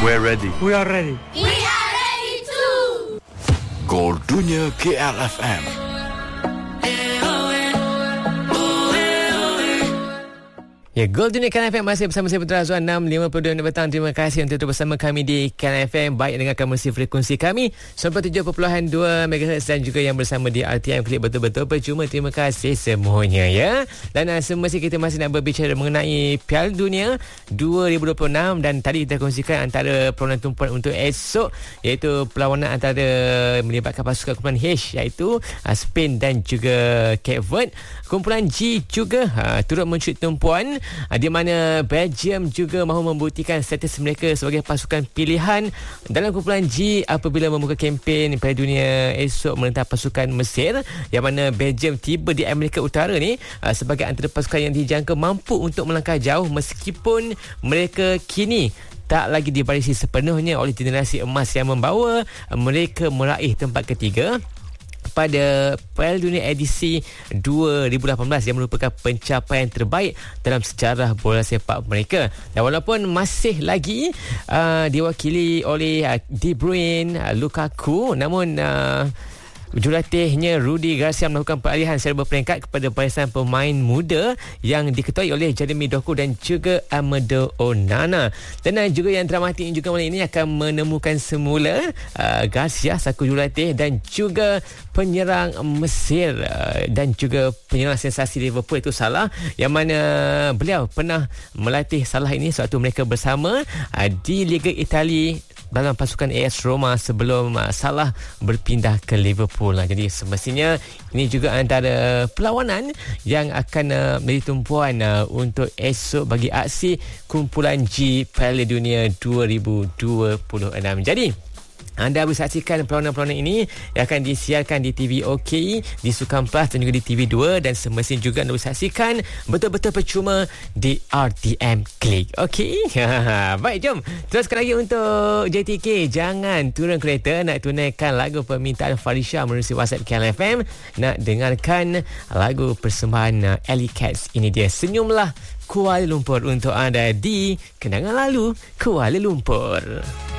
We're ready. We are ready. We are ready too. Gol Dunia KLFM. Ya, Gol Dunia KLFM masih bersama saya Putra Azwan 6.52 petang. Terima kasih untuk bersama kami di KLFM. Baik dengarkan mesti frekuensi kami 97.2 MHz dan juga yang bersama di RTM Klik Betul-Betul Percuma. Terima kasih semuanya ya. Dan semesti kita masih nak berbicara mengenai Piala Dunia 2026 dan tadi kita kongsikan antara perlawanan tumpuan untuk esok, iaitu perlawanan antara melibatkan pasukan kumpulan H, iaitu Spain dan juga Cape Verde. Kumpulan G juga turut mencuri tumpuan, di mana Belgium juga mahu membuktikan status mereka sebagai pasukan pilihan dalam kumpulan G apabila membuka kempen Piala Dunia esok menentang pasukan Mesir, yang mana Belgium tiba di Amerika Utara ni sebagai antara pasukan yang dijangka mampu untuk melangkah jauh meskipun mereka kini tak lagi dibarisi sepenuhnya oleh generasi emas yang membawa mereka meraih tempat ketiga pada Piala Dunia edisi 2018 yang merupakan pencapaian terbaik dalam sejarah bola sepak mereka. Dan walaupun masih lagi diwakili oleh De Bruyne, Lukaku, namun jurulatihnya Rudi Garcia melakukan peralihan secara berperingkat kepada barisan pemain muda yang diketuai oleh Jeremy Doku dan juga Amadou Onana. Dan juga yang dramatik juga malam ini akan menemukan semula Garcia selaku jurulatih dan juga penyerang Mesir dan juga penyerang sensasi Liverpool itu Salah, yang mana beliau pernah melatih Salah ini sewaktu mereka bersama di Liga Itali dalam pasukan AS Roma sebelum Salah berpindah ke Liverpool. Jadi semestinya ini juga antara perlawanan yang akan menjadi tumpuan untuk esok bagi aksi kumpulan G Piala Dunia 2026. Jadi anda boleh saksikan perlawanan-perlawanan ini yang akan disiarkan di TV OK, di Sukan Plus dan juga di TV2, dan semestinya juga anda boleh saksikan betul-betul percuma di RTM Klik. Okey. Baik, jom teruskan lagi untuk JTK. Jangan turun kereta, nak tunaikan lagu permintaan Farisha melalui WhatsApp KLFM. Nak dengarkan lagu persembahan Alley Cats. Ini dia, Senyumlah Kuala Lumpur, untuk anda di Kenangan Lalu Kuala Lumpur.